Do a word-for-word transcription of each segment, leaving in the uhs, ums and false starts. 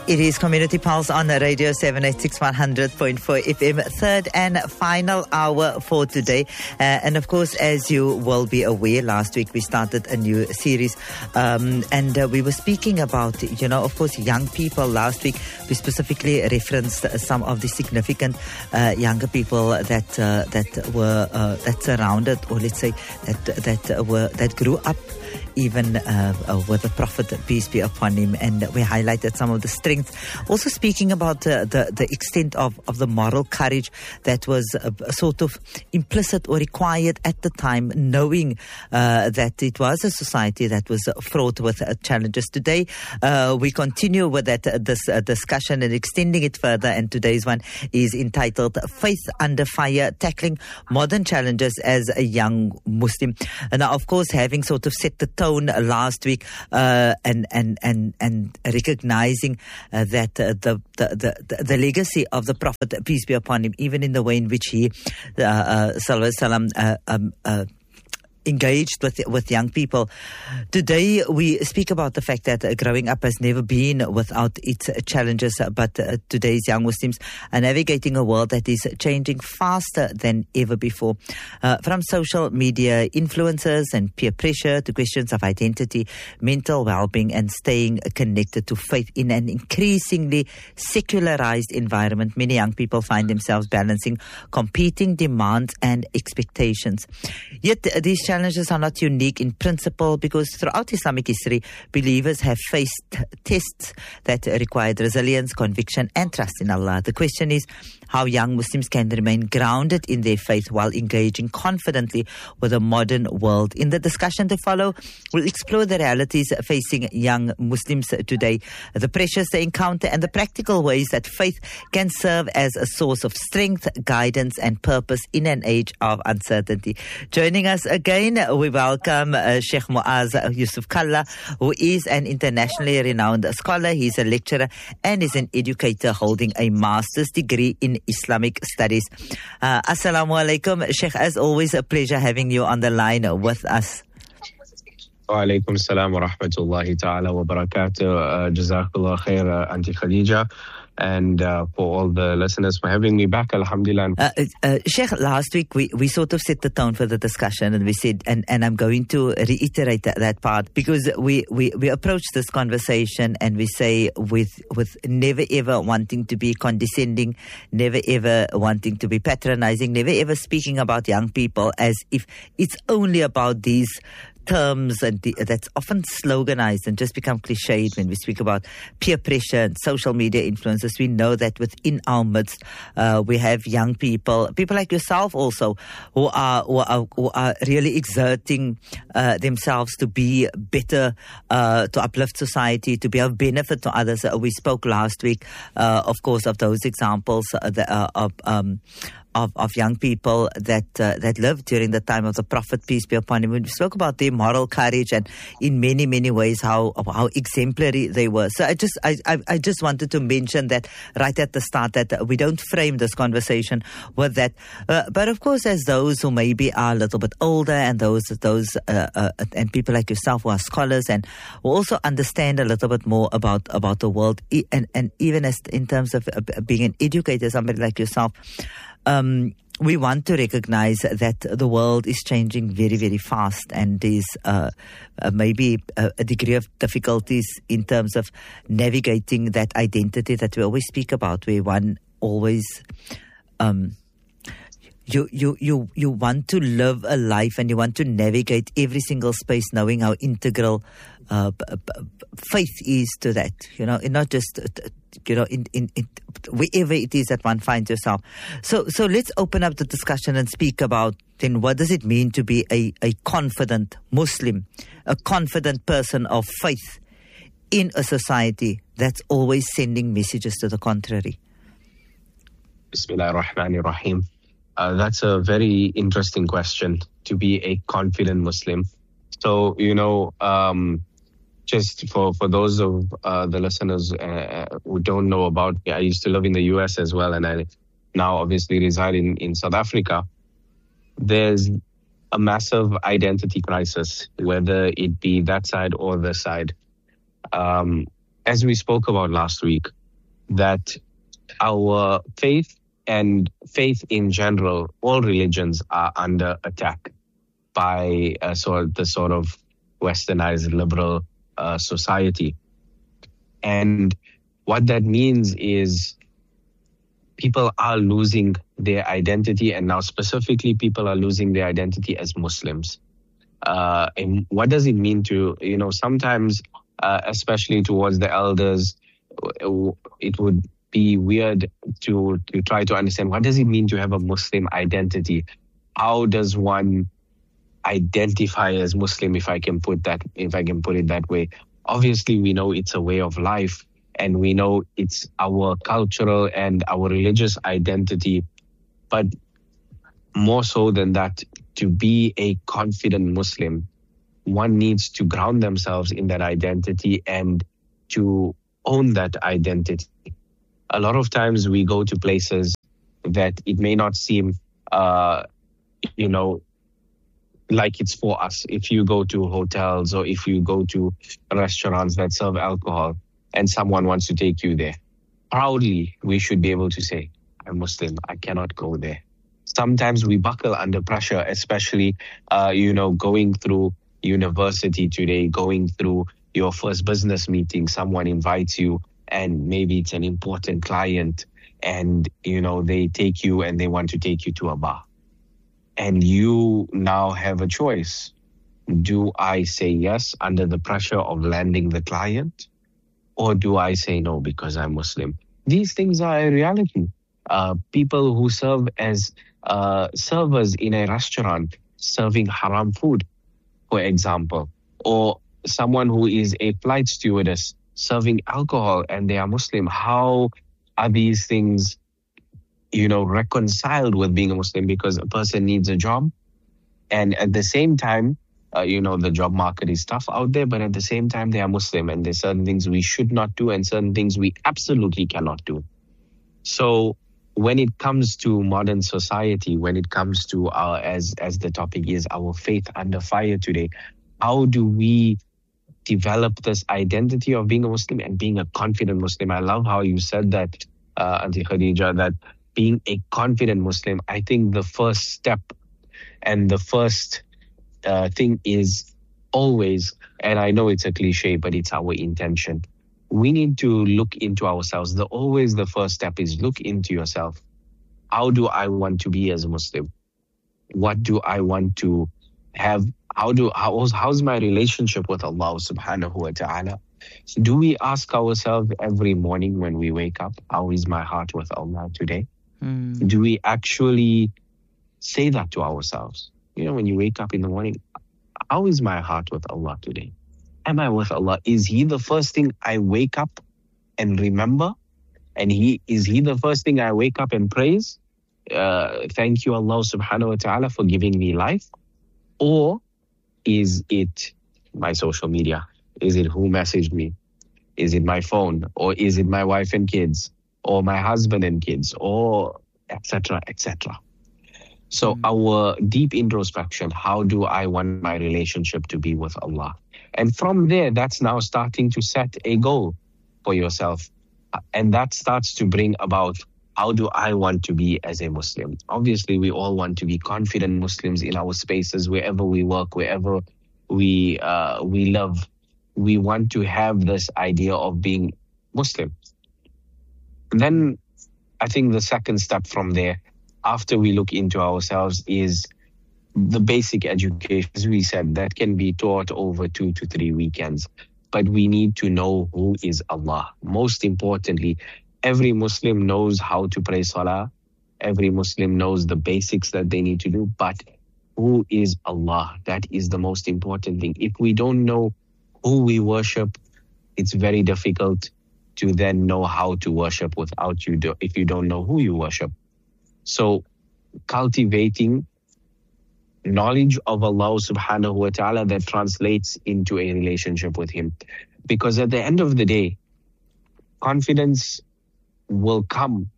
It is Community Pulse on Radio seven eighty-six one hundred point four F M, third and final hour for today. Uh, and of course, as you will be aware, last week we started a new series um, and uh, we were speaking about, you know, of course, young people. Last week we specifically referenced some of the significant uh, younger people that uh, that were uh, that surrounded, or let's say that that were that grew up even uh, uh, with the Prophet, peace be upon him, and we highlighted some of the strength. Also speaking about uh, the, the extent of, of the moral courage that was uh, sort of implicit or required at the time, knowing uh, that it was a society that was fraught with uh, challenges. Today, uh, we continue with that uh, this uh, discussion and extending it further, and today's one is entitled Faith Under Fire, Tackling Modern Challenges as a Young Muslim. And now, of course, having sort of set the tone last week uh, and, and, and, and recognizing uh, that uh, the, the, the, the legacy of the Prophet, peace be upon him, even in the way in which he, uh, uh, sallallahu alaihi wasallam, uh, um, uh, engaged with with young people. Today we speak about the fact that uh, growing up has never been without its uh, challenges, uh, but uh, today's young Muslims are navigating a world that is changing faster than ever before. Uh, from social media influencers and peer pressure to questions of identity, mental well-being, and staying connected to faith in an increasingly secularized environment, many young people find themselves balancing competing demands and expectations. Yet uh, these challenges Challenges are not unique in principle, because throughout Islamic history, believers have faced tests that required resilience, conviction, and trust in Allah. The question is how young Muslims can remain grounded in their faith while engaging confidently with a modern world. In the discussion to follow, we'll explore the realities facing young Muslims today, the pressures they encounter, and the practical ways that faith can serve as a source of strength, guidance, and purpose in an age of uncertainty. Joining us again, we welcome uh, Sheikh Muaz Yusuf Kalla, who is an internationally renowned scholar. He's a lecturer and is an educator holding a master's degree in Islamic studies. Uh, Assalamu alaikum, Sheikh. As always, a pleasure having you on the line with us. Wa alaikum salam wa rahmatullahi ta'ala wa barakatuh. Jazakallah khair, uh, Auntie Khadija. And uh, for all the listeners for having me back, alhamdulillah. Uh, uh, Sheikh, last week we, we sort of set the tone for the discussion, and we said, and, and I'm going to reiterate that, that part, because we, we, we approach this conversation and we say with with never ever wanting to be condescending, never ever wanting to be patronizing, never ever speaking about young people as if it's only about these terms, and the, that's often sloganized and just become cliched when we speak about peer pressure and social media influences. We know that within our midst uh, we have young people, people like yourself also, who are who are, who are really exerting uh, themselves to be better, uh, to uplift society, to be of benefit to others. Uh, we spoke last week, uh, of course, of those examples uh, that, uh, of um, Of, of young people that uh, that lived during the time of the Prophet, peace be upon him. We spoke about their moral courage and in many many ways how how exemplary they were. So I just I, I I just wanted to mention that right at the start, that we don't frame this conversation with that. Uh, but of course, as those who maybe are a little bit older, and those those uh, uh, and people like yourself who are scholars and who also understand a little bit more about about the world, and and even as in terms of being an educator, somebody like yourself. Um, we want to recognize that the world is changing very, very fast, and there's uh, uh, maybe a, a degree of difficulties in terms of navigating that identity that we always speak about, where one always... Um, You, you, you, you want to live a life and you want to navigate every single space knowing how integral uh, b- b- faith is to that, you know, and not just, you know, in, in, in wherever it is that one finds yourself. So, so let's open up the discussion and speak about then what does it mean to be a, a confident Muslim, a confident person of faith in a society that's always sending messages to the contrary. Bismillah ar-Rahman ar-Rahim. Uh, that's a very interesting question, to be a confident Muslim. So, you know, um, just for, for those of uh, the listeners uh, who don't know about me, I used to live in the U S as well, and I now obviously reside in, in South Africa. There's a massive identity crisis, whether it be that side or this side. Um, as we spoke about last week, that our faith and faith in general, all religions are under attack by uh, sort of the sort of westernized liberal uh, society. And what that means is people are losing their identity, and now specifically people are losing their identity as Muslims. Uh, and what does it mean to, you know, sometimes, uh, especially towards the elders, it would be weird to, to try to understand, what does it mean to have a Muslim identity? How does one identify as Muslim, if I can put that, if I can put it that way? Obviously, we know it's a way of life, and we know it's our cultural and our religious identity. But more so than that, to be a confident Muslim, one needs to ground themselves in that identity and to own that identity. A lot of times we go to places that it may not seem, uh, you know, like it's for us. If you go to hotels or if you go to restaurants that serve alcohol and someone wants to take you there, proudly we should be able to say, I'm Muslim, I cannot go there. Sometimes we buckle under pressure, especially, uh, you know, going through university today, going through your first business meeting, someone invites you and maybe it's an important client and, you know, they take you and they want to take you to a bar. And you now have a choice. Do I say yes under the pressure of landing the client? Or do I say no because I'm Muslim? These things are a reality. Uh, people who serve as uh, servers in a restaurant serving haram food, for example, or someone who is a flight stewardess serving alcohol and they are Muslim. How are these things, you know, reconciled with being a Muslim? Because a person needs a job, and at the same time, uh, you know, the job market is tough out there, but at the same time, they are Muslim, and there's certain things we should not do and certain things we absolutely cannot do. So when it comes to modern society, when it comes to our, as as the topic is, our faith under fire today, how do we develop this identity of being a Muslim and being a confident Muslim? I love how you said that, uh, Auntie Khadija, that being a confident Muslim, I think the first step and the first uh, thing is always, and I know it's a cliche, but it's our intention. We need to look into ourselves. The always the first step is look into yourself. How do I want to be as a Muslim? What do I want to have? How do how, how's my relationship with Allah subhanahu wa ta'ala? So do we ask ourselves every morning when we wake up, how is my heart with Allah today? Mm. Do we actually say that to ourselves? You know, when you wake up in the morning, how is my heart with Allah today? Am I with Allah? Is He the first thing I wake up and remember? And He is He the first thing I wake up and praise? Uh, thank you, Allah subhanahu wa ta'ala, for giving me life. Or is it my social media? Is it who messaged me? Is it my phone? Or is it my wife and kids? Or my husband and kids? Or et cetera, et cetera. So mm. our deep introspection, how do I want my relationship to be with Allah? And from there, that's now starting to set a goal for yourself. And that starts to bring about, how do I want to be as a Muslim? Obviously, we all want to be confident Muslims in our spaces, wherever we work, wherever we uh, we love. We want to have this idea of being Muslim. And then I think the second step from there, after we look into ourselves, is the basic education. As we said, that can be taught over two to three weekends. But we need to know who is Allah. Most importantly, every Muslim knows how to pray salah. Every Muslim knows the basics that they need to do. But who is Allah? That is the most important thing. If we don't know who we worship, it's very difficult to then know how to worship without you, do, if you don't know who you worship. So cultivating knowledge of Allah subhanahu wa ta'ala that translates into a relationship with Him. Because at the end of the day, confidence will come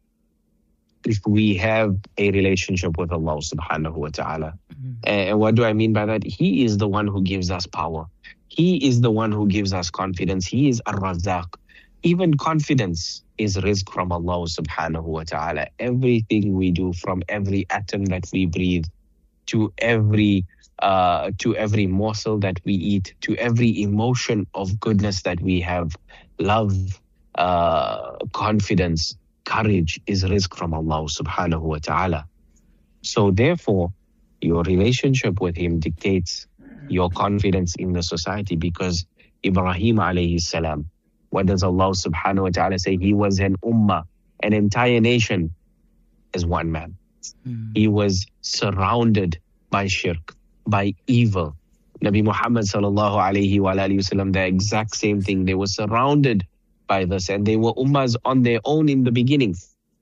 if we have a relationship with Allah subhanahu wa ta'ala. Mm-hmm. And what do I mean by that? He is the one who gives us power. He He is the one who gives us confidence. He is Ar-Razzaq. Even confidence is rizq from Allah subhanahu wa ta'ala. Everything we do, from every atom that we breathe, to every uh, to every morsel that we eat, to every emotion of goodness that we have, love, uh, confidence, courage is rizq from Allah subhanahu wa ta'ala. So therefore, your relationship with him dictates your confidence in the society, because Ibrahim alayhi salam, what does Allah subhanahu wa ta'ala say? He was an ummah, an entire nation as one man. Mm. He was surrounded by shirk, by evil. Nabi Muhammad sallallahu alayhi wa alayhi wasallam, the exact same thing. They were surrounded by this, and they were ummahs on their own in the beginning.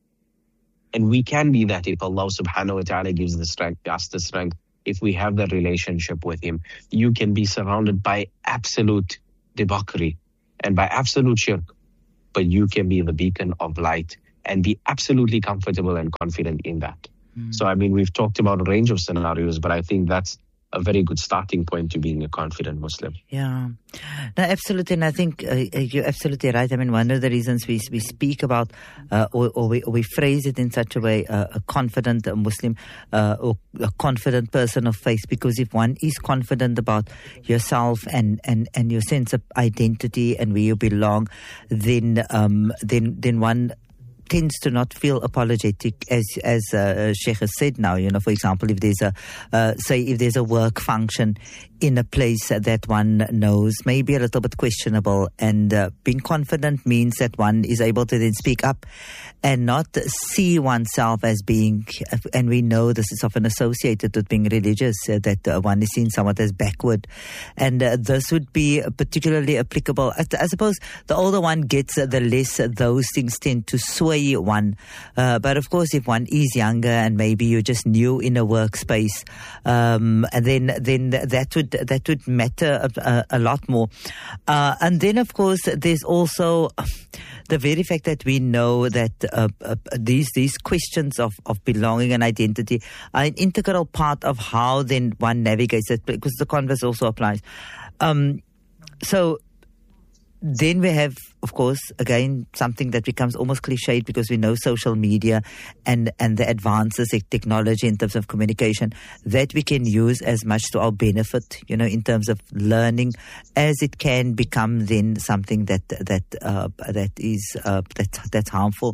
And we can be that if Allah subhanahu wa ta'ala gives the strength, us the strength, if we have that relationship with him. You can be surrounded by absolute debauchery and by absolute shirk, but you can be the beacon of light and be absolutely comfortable and confident in that. Mm. So, I mean, we've talked about a range of scenarios, but I think that's a very good starting point to being a confident Muslim. Yeah, no, absolutely. And I think uh, you're absolutely right. I mean, one of the reasons we we speak about uh, or, or, we, or we phrase it in such a way, uh, a confident Muslim uh, or a confident person of faith, because if one is confident about yourself and, and, and your sense of identity and where you belong, then um, then then one tends to not feel apologetic, as as uh, Sheikh has said now. You know, for example, if there's a uh, say if there's a work function in a place that one knows maybe a little bit questionable, and uh, being confident means that one is able to then speak up and not see oneself as being, and we know this is often associated with being religious, uh, that uh, one is seen somewhat as backward, and uh, this would be particularly applicable. I, I suppose the older one gets, uh, the less uh, those things tend to sway one. Uh, but of course, if one is younger and maybe you're just new in a workspace, um, and then then that would that would matter a, a, a lot more. Uh, and then, of course, there's also the very fact that we know that uh, uh, these these questions of, of belonging and identity are an integral part of how then one navigates it, because the converse also applies. Um, so then we have, of course, again, something that becomes almost cliched, because we know social media and, and the advances in technology in terms of communication that we can use as much to our benefit, you know, in terms of learning, as it can become then something that that uh, that is uh, that that's harmful.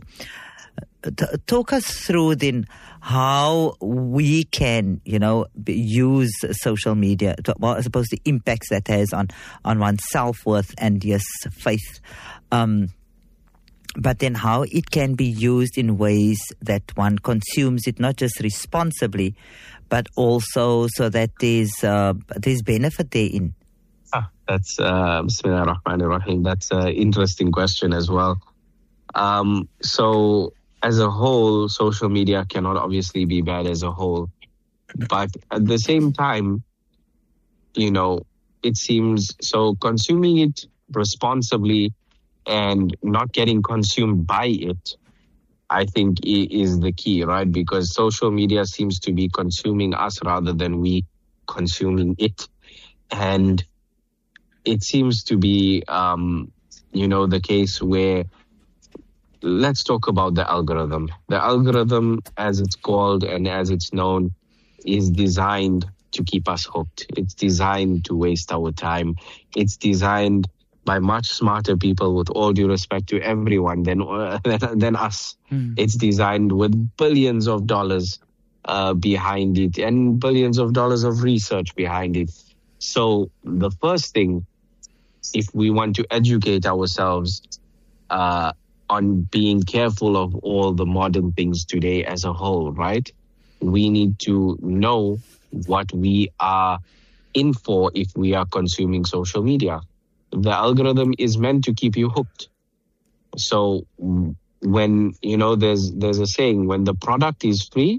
Talk us through then how we can, you know, use social media, to, well, I suppose the impacts that has on, on one's self-worth and, yes, faith. Um, but then how it can be used in ways that one consumes it, not just responsibly, but also so that there's, uh, there's benefit therein. Ah, that's, uh, Bismillah ar-Rahman ar-Rahim. That's an interesting question as well. Um, so... As a whole, social media cannot obviously be bad as a whole. But at the same time, you know, it seems so consuming it responsibly and not getting consumed by it, I think is the key, right? Because social media seems to be consuming us rather than we consuming it. And it seems to be, um, you know, the case where, let's talk about the algorithm. The algorithm, as it's called and as it's known, is designed to keep us hooked. It's designed to waste our time. It's designed by much smarter people, with all due respect to everyone, than uh, than us. Hmm. It's designed with billions of dollars uh, behind it and billions of dollars of research behind it. So the first thing, if we want to educate ourselves uh, on being careful of all the modern things today as a whole, right? We need to know what we are in for if we are consuming social media. The algorithm is meant to keep you hooked. So when, you know, there's there's a saying, when the product is free,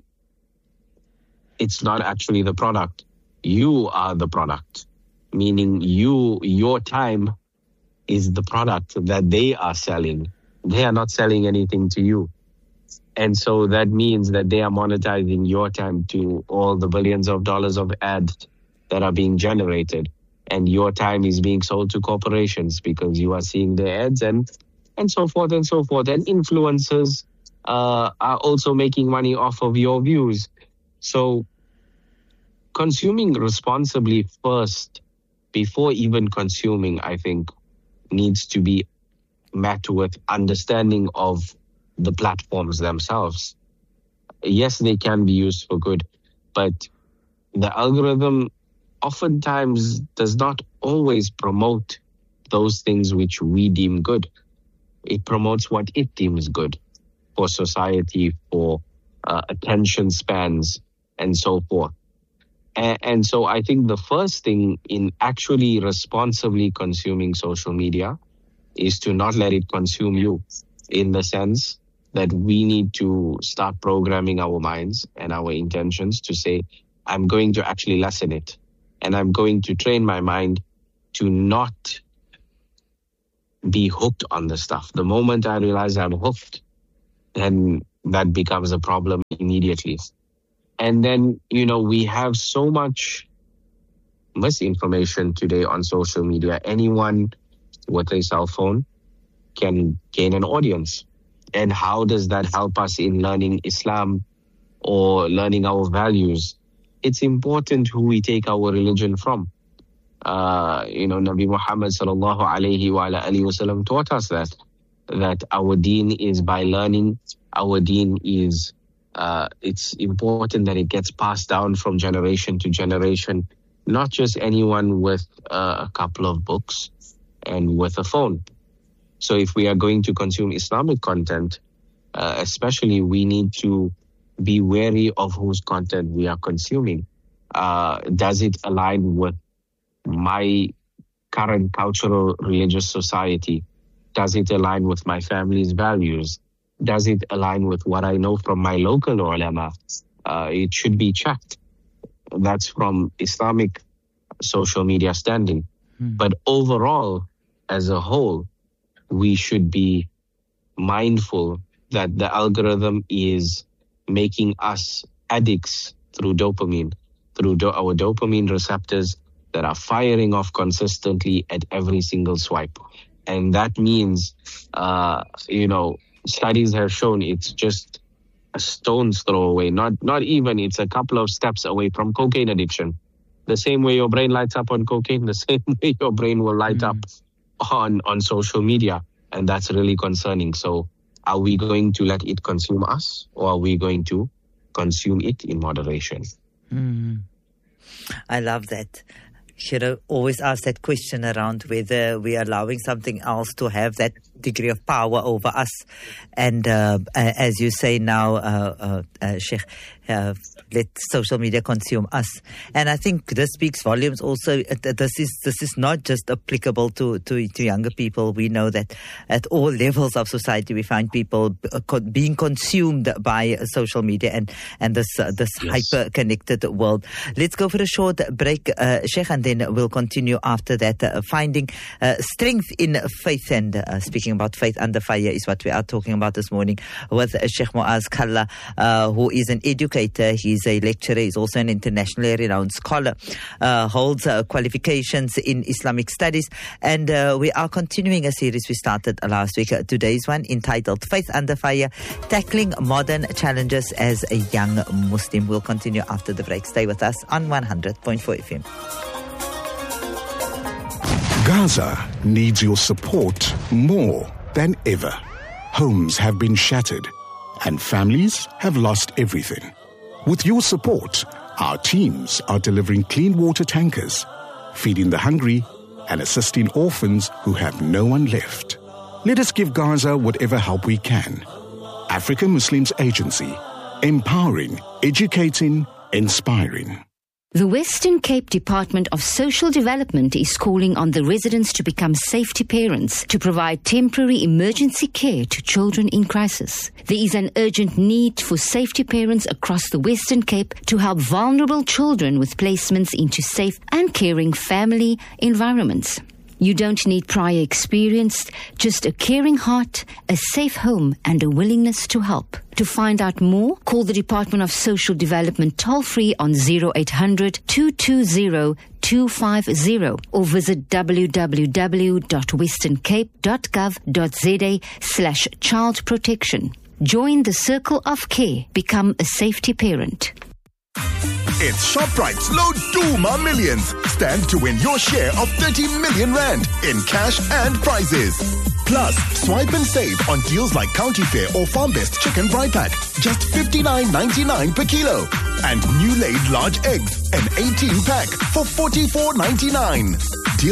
it's not actually the product. You are the product, meaning you, your time is the product that they are selling. They are not selling anything to you. And so that means that they are monetizing your time to all the billions of dollars of ads that are being generated. and your time is being sold to corporations because you are seeing their ads and and so forth and so forth. And influencers uh, are also making money off of your views. So consuming responsibly first, before even consuming, I think, needs to be met with understanding of the platforms themselves. Yes, they can be used for good, but the algorithm oftentimes does not always promote those things which we deem good. It promotes what it deems good for society, for uh, attention spans, and so forth. And, and so I think the first thing in actually responsibly consuming social media is to not let it consume you, in the sense that we need to start programming our minds and our intentions to say, I'm going to actually lessen it. And I'm going to train my mind to not be hooked on the stuff. The moment I realize I'm hooked, then that becomes a problem immediately. And then, you know, we have so much misinformation today on social media. Anyone with a cell phone can gain an audience. And how does that help us in learning Islam or learning our values? It's important who we take our religion from. Uh, you know, Nabi Muhammad sallallahu alayhi wa alayhi wa sallam taught us that, that our deen is by learning. Our deen is, uh, it's important that it gets passed down from generation to generation, not just anyone with uh, a couple of books and with a phone. So if we are going to consume Islamic content, uh, especially, we need to be wary of whose content we are consuming. Uh, does it align with my current cultural religious society? Does it align with my family's values? Does it align with what I know from my local ulama? Uh, it should be checked. That's from Islamic social media standing. Hmm. But overall, as a whole, we should be mindful that the algorithm is making us addicts through dopamine, through do- our dopamine receptors that are firing off consistently at every single swipe. And that means, uh, you know, studies have shown it's just a stone's throw away, not, not even, it's a couple of steps away from cocaine addiction. The same way your brain lights up on cocaine, the same way your brain will light mm. up on, on social media. And that's really concerning. So are we going to let it consume us, or are we going to consume it in moderation? Mm. I love that. You know, always ask that question around whether we are allowing something else to have that degree of power over us. And uh, as you say now, uh, uh, uh, Sheikh, uh, let social media consume us. And I think this speaks volumes also. This is this is not just applicable to, to, to younger people. We know that at all levels of society, we find people being consumed by social media and, and this uh, this yes. hyper-connected world. Let's go for a short break, uh, Sheikh, and then we'll continue after that. Uh, finding uh, strength in faith, and uh, speaking about faith under fire is what we are talking about this morning with uh, Sheikh Muaz Kalla, uh, who is an educator. He's a lecturer. He's also an internationally renowned scholar, uh, holds uh, qualifications in Islamic studies. And uh, we are continuing a series we started last week. Uh, today's one entitled Faith Under Fire, Tackling Modern Challenges as a Young Muslim. We'll continue after the break. Stay with us on one hundred point four F M. Gaza needs your support more than ever. Homes have been shattered and families have lost everything. With your support, our teams are delivering clean water tankers, feeding the hungry, and assisting orphans who have no one left. Let us give Gaza whatever help we can. African Muslims Agency, empowering, educating, inspiring. The Western Cape Department of Social Development is calling on the residents to become safety parents to provide temporary emergency care to children in crisis. There is an urgent need for safety parents across the Western Cape to help vulnerable children with placements into safe and caring family environments. You don't need prior experience, just a caring heart, a safe home, and a willingness to help. To find out more, call the Department of Social Development toll-free on zero eight hundred, two two zero, two five zero or visit w w w dot western cape dot gov dot z a slash child protection. Join the circle of care. Become a safety parent. It's ShopRite's Low Duma Millions. Stand to win your share of thirty million rand in cash and prizes. Plus, swipe and save on deals like County Fair or Farm Best Chicken Fry Pack, just fifty-nine ninety-nine per kilo. And new laid large eggs, an eighteen pack for forty-four ninety-nine.